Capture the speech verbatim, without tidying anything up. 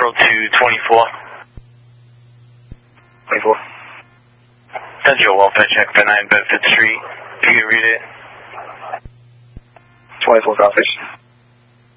zero two twenty-four. twenty-four. That's your welfare check for nine Bedford Street. You can read it. twenty-four, copy.